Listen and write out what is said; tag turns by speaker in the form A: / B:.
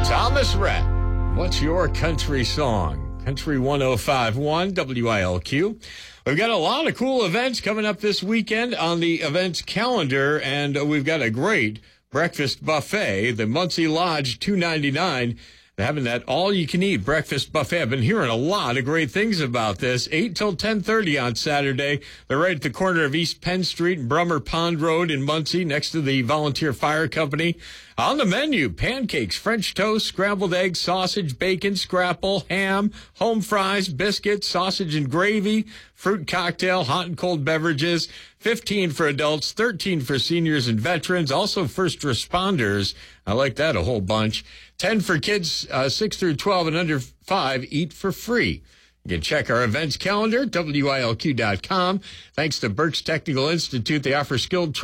A: Thomas Rhett, what's your country song? Country 105.1 WILQ. We've got a lot of cool events coming up this weekend on the events calendar, and we've got a great breakfast buffet, the Muncie Lodge $2.99. They're having that all-you-can-eat breakfast buffet. I've been hearing a lot of great things about this. 8 till 10:30 on Saturday. They're right at the corner of East Penn Street and Brummer Pond Road in Muncie, next to the Volunteer Fire Company. On the menu, pancakes, French toast, scrambled eggs, sausage, bacon, scrapple, ham, home fries, biscuits, sausage and gravy, fruit cocktail, hot and cold beverages. 15 for adults, 13 for seniors and veterans, also first responders. I like that a whole bunch. 10 for kids 6 through 12 and under 5, eat for free. You can check our events calendar, WILQ.com. Thanks to Berks Technical Institute, they offer skilled